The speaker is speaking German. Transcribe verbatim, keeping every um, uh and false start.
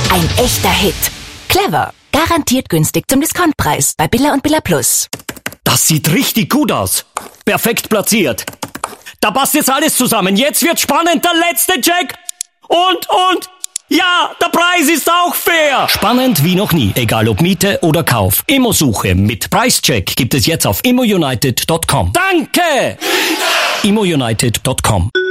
Ein echter Hit. Clever. Garantiert günstig zum Discountpreis bei Billa und Billa Plus. Das sieht richtig gut aus. Perfekt platziert. Da passt jetzt alles zusammen. Jetzt wird spannend. Der letzte Check. Und, und... Ja, der Preis ist auch fair. Spannend wie noch nie. Egal ob Miete oder Kauf. Immosuche mit Preischeck gibt es jetzt auf immo united punkt com. Danke! immo united punkt com